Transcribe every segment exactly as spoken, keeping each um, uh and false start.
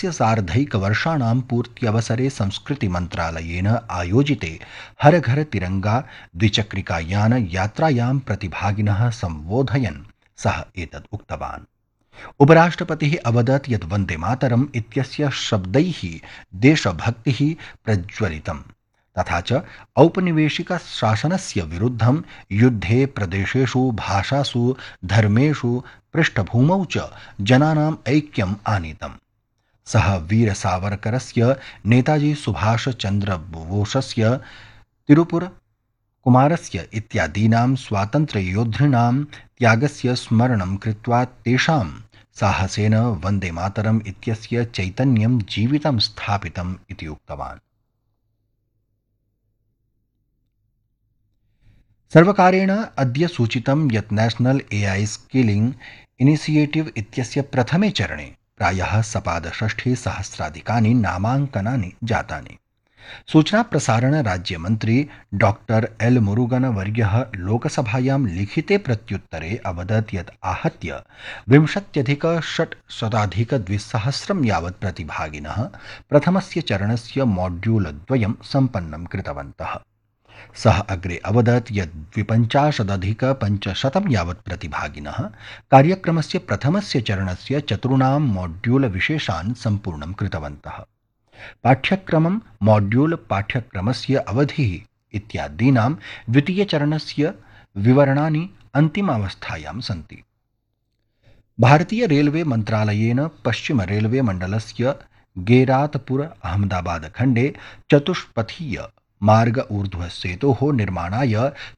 शतस्य सार्धैकवर्षाणां पूर्त्यवसरे संस्कृतिमन्त्रालयेन आयोजिते हर घर तिरंगा द्विचक्रिकायान यात्रायां प्रतिभागिनः सम्बोधयन् सः एतत् उक्तवान्। उपराष्ट्रपतिः अवदत् यत् वन्दे मातरम् इत्यस्य शब्दैः देशभक्तिः प्रज्वलितम्, तथा च औपनिवेशिक शासनस्य विरुद्धं युद्धे प्रदेशेषु भाषासु धर्मेषु पृष्ठभूमौ च जनानाम् ऐक्यम् आनीतम्। सः वीर सावरकरस्य, नेताजी सुभाष चन्द्र बोसस्य, तिरुपुर कुमारस्य इत्यादीनां स्वातन्त्र्ययोद्धॄणां त्यागस्य स्मरणं कृत्वा तेषां साहसेन वन्दे मातरम् इत्यस्य चैतन्यं जीवितं स्थापितम् इति उक्तवान्। सर्वकारेण अद्य सूचितं यत् नेशनल एआई स्किलिंग इनिशिएटिव इत्यस्य प्रथमे चरणे प्रायः सपादषष्ठि सहस्राधिकानि नामाङ्कनानि जातानि। सूचना प्रसारण राज्यमन्त्री डॉक्टर एल मुरुगन वर्यः लोकसभायां लिखिते प्रत्युत्तरे अवदत् यत् आहत्य विंशत्यधिक षट्शताधिक द्विसहस्रं यावत् प्रतिभागिनः प्रथमस्य चरणस्य मॉड्यूल द्वयं सम्पन्नं कृतवन्तः। सः अग्रे अवदत् यत् द्विपञ्चाशदधिक पञ्चशतं यावत् प्रतिभागिनः कार्यक्रमस्य प्रथमस्य चरणस्य चतुर्णां मॉड्यूल विशेषान् सम्पूर्णं कृतवन्तः। पाठ्यक्रमं, मॉड्यूल, पाठ्यक्रमस्य अवधिः इत्यादीनां द्वितीयचरणस्य विवरणानि अन्तिमावस्थायां सन्ति। भारतीय रेलवे मन्त्रालयेन पश्चिम रेलवे मण्डलस्य गेरातपुर अहमदाबाद खण्डे चतुष्पथीय मार्ग ऊर्ध्व सेतोः निर्माणाय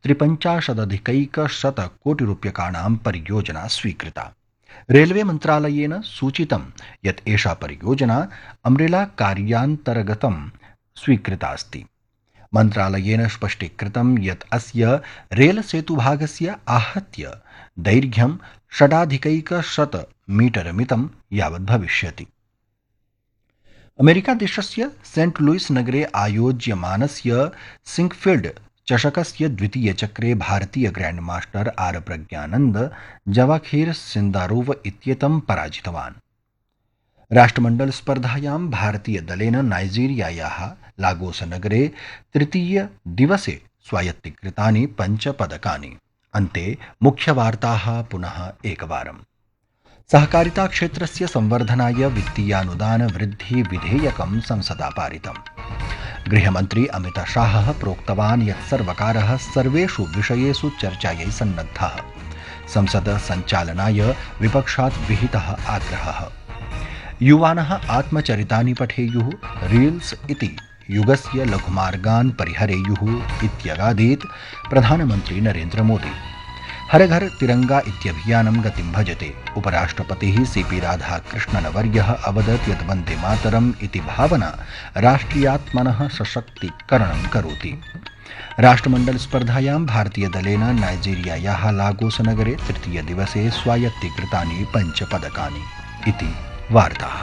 त्रिपञ्चाशदधिकैकशतकोटिरूप्यकाणां परियोजना स्वीकृता। रेलवे मन्त्रालयेन सूचितं यत् एषा परियोजना अम्ब्रेला कार्यान्तर्गतं स्वीकृता अस्ति। मन्त्रालयेन स्पष्टीकृतं यत् अस्य रेल सेतुभागस्य आहत्य दैर्घ्यं षडाधिकैकशत मीटर मितं यावत् भविष्यति। अमेरिका देशस्य सेंट लुइस नगरे आयोज्यमानस्य सिंकफील्ड चषकस्य द्वितीयचक्रे भारतीय ग्रैंड मास्टर आर प्रज्ञानंद जवाखिर सिन्दारोव इत्येतं पराजितवान्। राष्ट्रमण्डल स्पर्धायां भारतीय दलेन नाइजीरियायाः लागोस नगरे तृतीय दिवसे स्वायत्तीकृतानि पञ्च पदकानि। अन्ते मुख्यवार्ताः पुनः एकवारम्। सहकारिता क्षेत्रस्य संवर्धनाय वित्तीयानुदान वृद्धि विधेयकं संसदा पारितम्। गृहमन्त्री अमित शाहः प्रोक्तवान् यत् सर्वकारः सर्वेषु विषयेषु चर्चायै सन्नद्धः। संसद सञ्चालनाय विपक्षात् विहितः आग्रहः। युवानः आत्मचरितानि पठेयुः, रील्स इति युगस्य लघुमार्गान् परिहरेयुः इत्यगादीत् प्रधानमन्त्री नरेन्द्र मोदी। हर घर तिरंगा इत्यभियानं गतिं भजते। उपराष्ट्रपतिः सीपी राधाकृष्णन् वर्यः अवदत् यत् वन्दे मातरम् इति भावना राष्ट्रियात्मनः सशक्तीकरणं करोति। राष्ट्रमण्डल स्पर्धायां भारतीयदलेन नाइजीरियायाः लागोस नगरे तृतीयदिवसे स्वायत्तीकृतानि पञ्चपदकानि इति वार्ताः।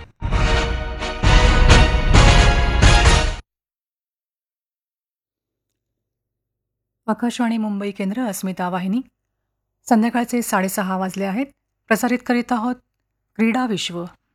आकाशवाणी मुंबई केंद्र, अस्मिता वाहिनी. संध्याकाळचे साडेसहा वाजले आहेत. प्रसारित करीत आहोत क्रीडा विश्व.